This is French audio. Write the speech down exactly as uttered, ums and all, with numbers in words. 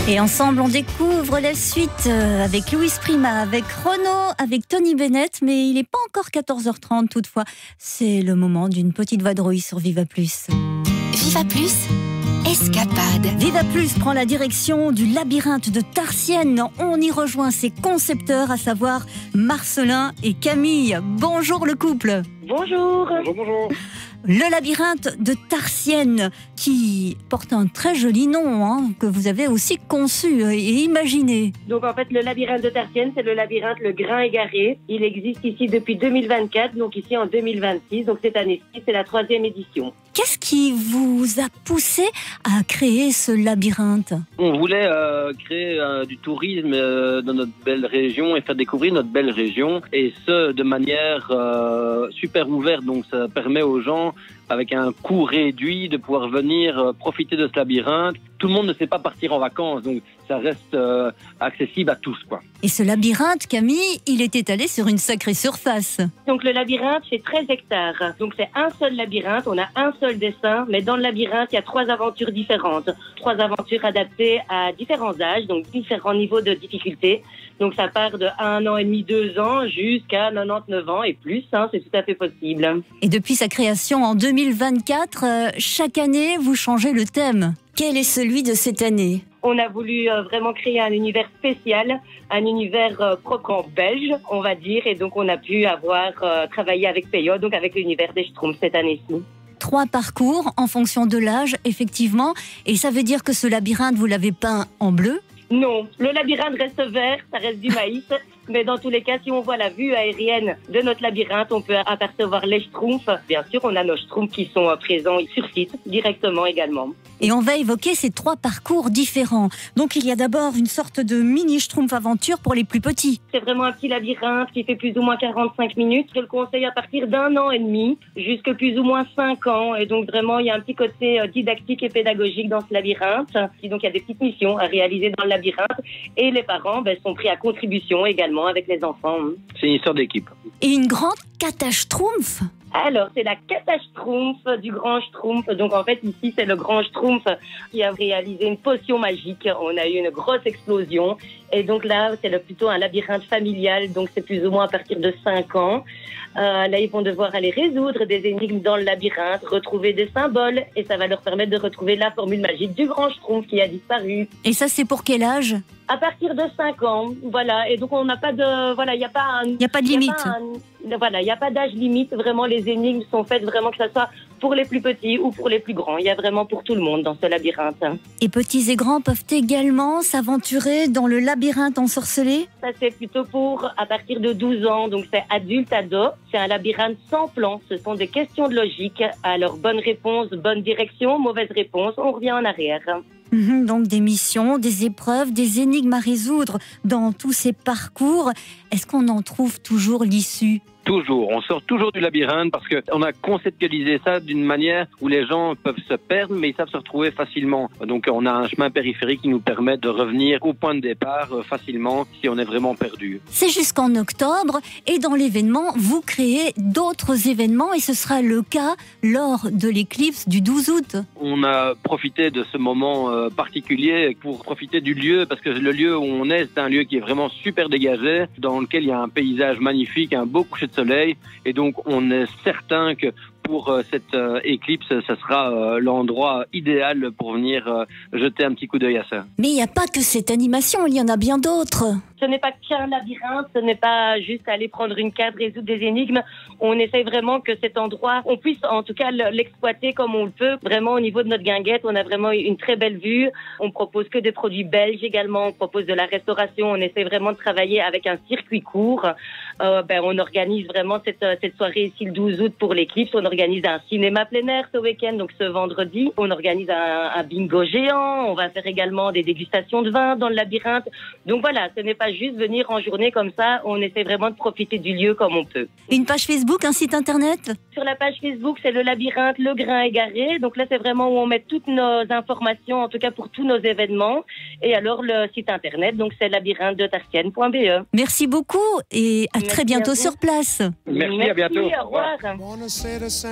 Et ensemble, on découvre la suite avec Louis Prima, avec Renaud, avec Tony Bennett. Mais il n'est pas encore quatorze heures trente toutefois. C'est le moment d'une petite vadrouille sur Viva Plus. Viva Plus, escapade. Viva Plus prend la direction du labyrinthe de Tarsienne. On y rejoint ses concepteurs, à savoir Marcelin et Camille. Bonjour le couple. Bonjour. Bonjour, bonjour. Le labyrinthe de Tarsienne, qui porte un très joli nom, hein, que vous avez aussi conçu et imaginé. Donc en fait, le labyrinthe de Tarsienne, c'est le labyrinthe Le Grain Égaré. Il existe ici depuis deux mille vingt-quatre, donc ici en deux mille vingt-six. Donc cette année-ci, c'est la troisième édition. Qu'est-ce qui vous a poussé à créer ce labyrinthe? On voulait euh, créer euh, du tourisme euh, dans notre belle région et faire découvrir notre belle région. Et ce, de manière euh, super ouverte. Donc ça permet aux gens, avec un coût réduit, de pouvoir venir euh, profiter de ce labyrinthe. Tout le monde ne sait pas partir en vacances, donc ça reste euh, accessible à tous, quoi. Et ce labyrinthe, Camille, il est étalé sur une sacrée surface. Donc le labyrinthe fait treize hectares. Donc c'est un seul labyrinthe, on a un seul dessin, mais dans le labyrinthe, il y a trois aventures différentes. Trois aventures adaptées à différents âges, donc différents niveaux de difficulté. Donc ça part de un an et demi, deux ans, jusqu'à quatre-vingt-dix-neuf ans et plus, hein, c'est tout à fait possible. Et depuis sa création en deux mille vingt-quatre, euh, chaque année, vous changez le thème. Quel est celui de cette année ? On a voulu euh, vraiment créer un univers spécial, un univers euh, propre en belge, on va dire, et donc on a pu avoir euh, travaillé avec Peyo, donc avec l'univers des Schtroumpfs cette année-ci. Trois parcours en fonction de l'âge, effectivement, et ça veut dire que ce labyrinthe, vous l'avez peint en bleu ? Non, le labyrinthe reste vert, ça reste du maïs, mais dans tous les cas, si on voit la vue aérienne de notre labyrinthe, on peut apercevoir les Schtroumpfs. Bien sûr, on a nos Schtroumpfs qui sont présents sur site, directement également. Et on va évoquer ces trois parcours différents. Donc il y a d'abord une sorte de mini Schtroumpf aventure pour les plus petits. C'est vraiment un petit labyrinthe qui fait plus ou moins quarante-cinq minutes. Je le conseille à partir d'un an et demi jusqu'à plus ou moins cinq ans. Et donc vraiment, il y a un petit côté didactique et pédagogique dans ce labyrinthe. Et donc il y a des petites missions à réaliser dans le labyrinthe. Et les parents ben, sont pris à contribution également avec les enfants. C'est une histoire d'équipe. Et une grande cata Schtroumpf. Alors, c'est la cata Schtroumpf du grand Schtroumpf. Donc, en fait, ici, c'est le grand Schtroumpf qui a réalisé une potion magique. On a eu une grosse explosion. Et donc là, c'est le, plutôt un labyrinthe familial. Donc, c'est plus ou moins à partir de cinq ans. Euh, là, ils vont devoir aller résoudre des énigmes dans le labyrinthe, retrouver des symboles. Et ça va leur permettre de retrouver la formule magique du grand Schtroumpf qui a disparu. Et ça, c'est pour quel âge ? À partir de cinq ans, voilà. Et donc, on n'a pas de... Voilà, il n'y a pas un... Il n'y a pas de limite. Un, voilà, il n'y a pas d'âge limite. Vraiment, les énigmes sont faites vraiment que ce soit pour les plus petits ou pour les plus grands. Il y a vraiment pour tout le monde dans ce labyrinthe. Et petits et grands peuvent également s'aventurer dans le labyrinthe ensorcelé ? Ça, c'est plutôt pour à partir de douze ans. Donc, c'est adulte-ado. C'est un labyrinthe sans plan. Ce sont des questions de logique. Alors, bonne réponse, bonne direction, mauvaise réponse, on revient en arrière. Donc des missions, des épreuves, des énigmes à résoudre dans tous ces parcours. Est-ce qu'on en trouve toujours l'issue ? Toujours, on sort toujours du labyrinthe parce qu'on a conceptualisé ça d'une manière où les gens peuvent se perdre mais ils savent se retrouver facilement. Donc on a un chemin périphérique qui nous permet de revenir au point de départ facilement si on est vraiment perdu. C'est jusqu'en octobre et dans l'événement, vous créez d'autres événements et ce sera le cas lors de l'éclipse du douze août. On a profité de ce moment particulier pour profiter du lieu parce que le lieu où on est, c'est un lieu qui est vraiment super dégagé, dans lequel il y a un paysage magnifique, un beau coucher de soleil et donc on est certain que pour euh, cette euh, éclipse, ça sera euh, l'endroit idéal pour venir euh, jeter un petit coup d'œil à ça. Mais il n'y a pas que cette animation, il y en a bien d'autres. Ce n'est pas qu'un labyrinthe, ce n'est pas juste aller prendre une carte, résoudre des énigmes. On essaye vraiment que cet endroit, on puisse en tout cas l'exploiter comme on le peut. Vraiment au niveau de notre guinguette, on a vraiment une très belle vue. On propose que des produits belges également, on propose de la restauration. On essaie vraiment de travailler avec un circuit court. Euh, ben, on organise vraiment cette, cette soirée ici le douze août pour l'éclipse. On organise un cinéma plein air ce week-end, donc ce vendredi. On organise un, un bingo géant. On va faire également des dégustations de vin dans le labyrinthe. Donc voilà, ce n'est pas juste venir en journée comme ça. On essaie vraiment de profiter du lieu comme on peut. Une page Facebook, un site internet ? Sur la page Facebook, c'est le labyrinthe Le Grain Égaré. Donc là, c'est vraiment où on met toutes nos informations, en tout cas pour tous nos événements. Et alors, le site internet, donc c'est labyrinthe de tarsienne point b e. Merci beaucoup et à Merci très bientôt à sur place. Merci, Merci, à bientôt. Au revoir.